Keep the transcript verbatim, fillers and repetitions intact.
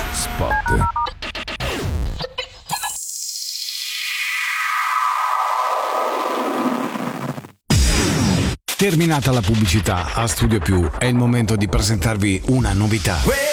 Spot. Terminata la pubblicità, a Studio Più è il momento di presentarvi una novità.